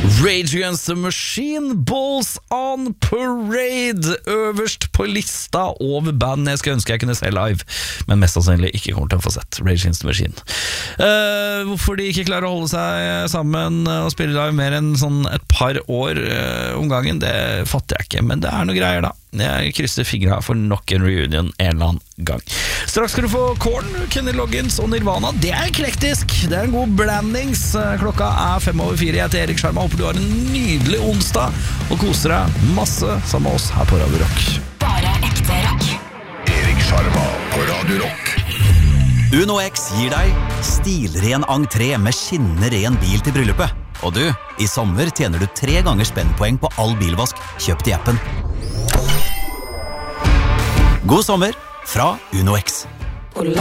Rage Against the Machine, Balls on Parade, øverst på lista over band jeg skal ønske jeg kunne se live, men mest sannsynlig ikke kommer til å få sett Rage Against the Machine. Hvorfor de ikke klarer å holde seg sammen og spille live mer enn sånn et par år om gangen, det fatter jeg ikke, men det noe greier da. Jeg krysser fingra for nok en reunion en eller annen gang. Straks skal du få Korn, Kenny Loggins og Nirvana. Det eklektisk, det en god blandings. Klokka 4:05. Jeg heter Erik Sjarma. Håper du har en nydelig onsdag og koser deg masse sammen med oss her på Radio Rock. Bare ekte rock. Erik Sjarma på Radio Rock. Uno X gir deg stilren entré med skinnende ren bil til bryllupet. Og du, i sommer tjener du 3 ganger spennpoeng på all bilvask kjøpt i appen. God sommer fra Uno X.